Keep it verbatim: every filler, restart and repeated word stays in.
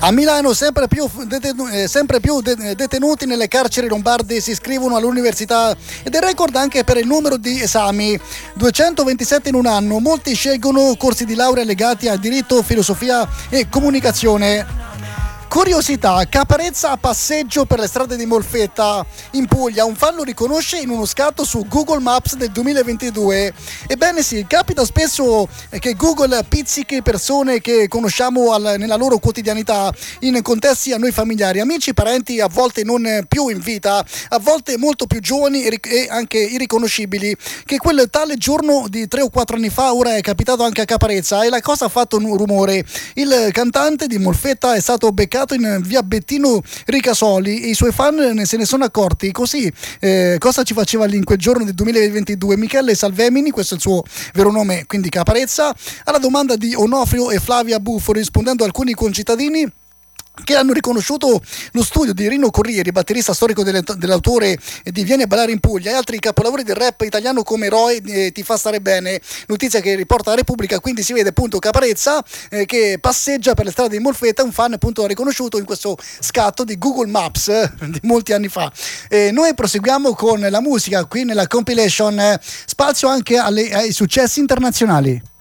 A Milano sempre più, detenu- eh, sempre più de- detenuti nelle carceri lombarde si iscrivono all'università ed è record anche per il numero di esami, duecentoventisette in un anno. Molti scelgono corsi di laurea legati a diritto, filosofia e comunicazione. Curiosità, Caparezza a passeggio per le strade di Molfetta in Puglia, un fan lo riconosce in uno scatto su Google Maps del duemilaventidue. Ebbene sì, capita spesso che Google pizzichi persone che conosciamo al, nella loro quotidianità in contesti a noi familiari, amici, parenti a volte non più in vita, a volte molto più giovani e, e anche irriconoscibili, che quel tale giorno di tre o quattro anni fa ora è capitato anche a Caparezza e la cosa ha fatto un rumore. Il cantante di Molfetta è stato beccato in via Bettino Ricasoli e i suoi fan se ne sono accorti. Così eh, cosa ci faceva lì in quel giorno del duemilaventidue? Michele Salvemini, questo è il suo vero nome, quindi Caparezza, alla domanda di Onofrio e Flavia Buffo, rispondendo a alcuni concittadini che hanno riconosciuto lo studio di Rino Corrieri, batterista storico delle, dell'autore di Vieni a ballare in Puglia e altri capolavori del rap italiano come Eroe, eh, Ti fa stare bene, notizia che riporta la Repubblica. Quindi si vede appunto Caparezza eh, che passeggia per le strade di Molfetta, un fan appunto riconosciuto in questo scatto di Google Maps eh, di molti anni fa. Eh, noi proseguiamo con la musica qui nella compilation, eh, spazio anche alle, ai successi internazionali.